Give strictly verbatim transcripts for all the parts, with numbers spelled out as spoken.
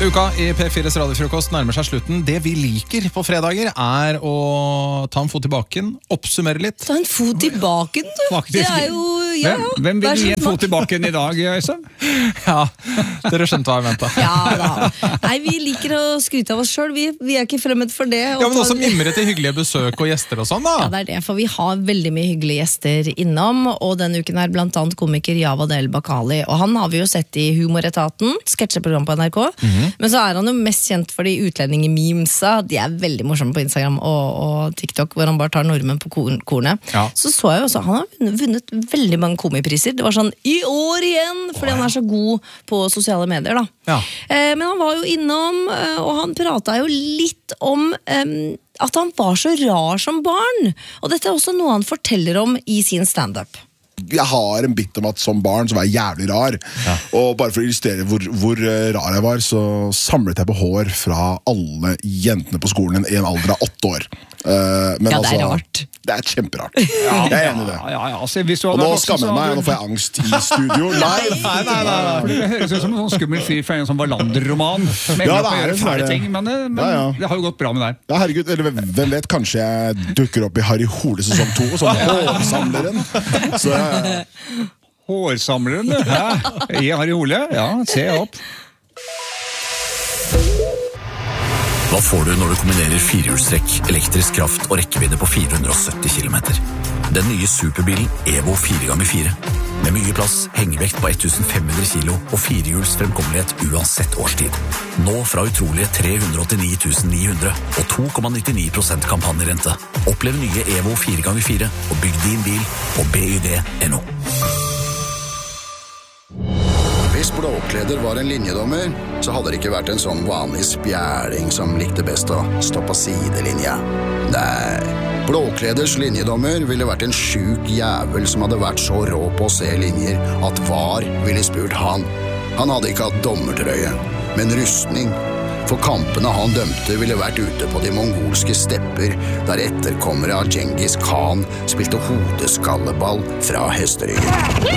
Uka i P fires radiofrokost nærmer seg slutten. Det vi liker på fredager er å ta en fot i baken, oppsummere litt. Ta en fot i baken, du. Faktisk. Det er jo... Ja, hvem, hvem vil gi en fot i baken i dag, Øystein? Ja, dere skjønte hva jeg mente. Ja da. Nei, vi liker å skryte av oss selv. Vi, vi er ikke fremmed for det. Ja, men også mimre til hyggelige besøk og gjester og sånn da. Ja, det er det, for vi har veldig mye hyggelige gjester innom, og denne uken er blant annet komiker Javad El Bakali, og han har vi jo sett i Humoretaten, sketsjeprogram på N R K, mm-hmm. men så er han jo mest kjent for de utlendingememesa. De er veldig morsomme på Instagram og, og TikTok, hvor han bare tar nordmenn på kornet. Ja. Så så jeg jo også, han har vunnet veldig mange komipriser. Det var sånn, i år igjen, fordi han er så god på sosiale medier da. Ja. Eh, men han var jo innom, og han pratet jo litt om eh, at han var så rar som barn. Og dette er også noe han forteller om i sin stand-up. Jeg har en bit om at som barn så var jeg jævlig rar. Ja. Og bare for å illustrere hvor, hvor rar jeg var, så samlet jeg på hår fra alle jentene på skolen i en alder av åtte år. Uh, men ja, altså, det er rart. Det er kjemperart. Ja, jeg er enig i det. Ja, ja, ja. Så, og nå skammer jeg meg, nå får jeg angst i studio live. Nei, nei, nei, nei. Det høres ut som en sånn skummel fyr fra en sånn Wallander-roman. Ja, det er fæle ting, men, men ja, ja. Det har jo gått bra med deg. Ja, herregud, eller hvem vet, kanskje jeg dukker opp i Harry Hole sesong to, som hårsamleren. Så ja. Hårsamleren, du. Hæ? I Harry Hole? Ja, se opp. Hva får du når du kombinerer firehjulstrekk, elektrisk kraft og rekkevidde på fire hundre og sytti kilometer? Den nye superbilen Evo fire ganger fire. Med mye plass, hengevekt på femten hundre kilo og firehjuls fremkommelighet uansett årstid. Nå fra utrolige tre hundre og åttini tusen ni hundre og to komma nittini prosent kampanjerente. Opplev nye Evo fire ganger fire og bygg din bil på B Y D punktum N O. Hvis Blåkleder var en linjedommer, så hadde det ikke vært en sånn vanlig spjæling som likte best å stå på sidelinja. Nei, Blåkleders linjedommer ville vært en sjuk jævel som hadde vært så rå på å se linjer at var ville spurt han. Han hadde ikke hatt dommertrøye, men rustning. For kampene han dømte ville vært ute på de mongolske stepper, der etterkommere av Genghis Khan spilte hodeskalleball fra hesteryggen.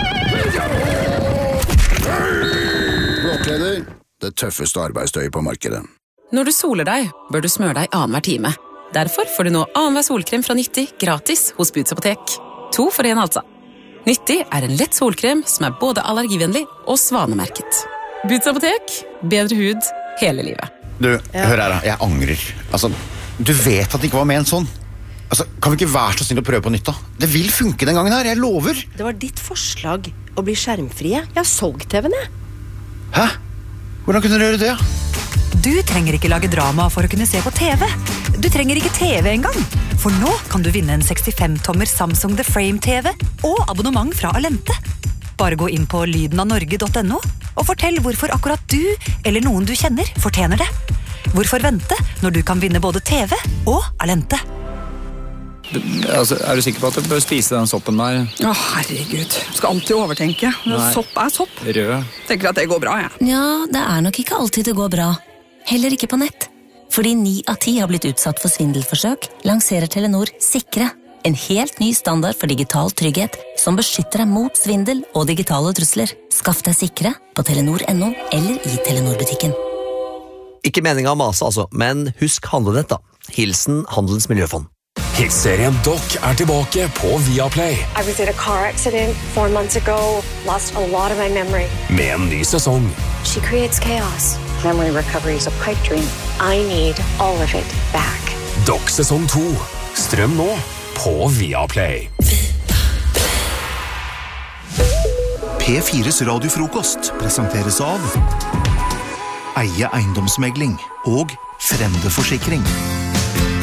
Blåkleder, det tøffeste arbeidstøyet på markedet. Når du soler deg, bør du smøre deg annenhver time. Derfor får du nå annenhver solkrem fra Nyttig gratis hos Boots Apotek. To for en altså. Nyttig er en lett solkrem som er både allergivennlig og svanemerket. Boots Apotek, bedre hud hele livet. Du, ja. Hør her da, jeg angrer. Altså, du vet at det ikke var med en sånn. Altså, kan vi ikke være så snill å prøve på nytt da? Det vil funke den gangen her, jeg lover. Det var ditt forslag å bli skjermfrie. Jeg har solgt T V-en, jeg. Hæ? Hvordan kunne dere gjøre det? Du trenger ikke lage drama for å kunne se på T V. Du trenger ikke T V engang. For nå kan du vinne en sekstifem tommer Samsung The Frame T V og abonnement fra Alente. Bare gå inn på lyden av norge punktum N O og fortell hvorfor akkurat du eller noen du kjenner fortjener det. Hvorfor vente når du kan vinne både T V og Alente? Altså, er du sikker på at du bør spise den soppen der? Å, herregud. Skal alltid overtenke. Nei. Sopp er sopp. Rød. Tenker at det går bra, jeg. Ja. Ja, det er nok ikke alltid det går bra. Heller ikke på nett. Fordi ni av ti har blitt utsatt for svindelforsøk, lanserer Telenor Sikre. En helt ny standard for digital trygghet som beskytter deg mot svindel og digitale trusler. Skaff deg Sikre på telenor punktum no eller i Telenor-butikken. Ikke meningen å mase altså, men husk handlenett da. Hilsen Handelens Miljøfond. Hitserien Doc er tilbake på Viaplay. I was in a car accident four months ago, lost a lot of my memory. Med en ny sesong. She creates chaos. Memory recovery is a pipe dream. I need all of it back. Doc sesong to. Strøm nå på Viaplay. P fires radiofrokost presenteres av Eie eiendomsmegling og Fremdeforsikring.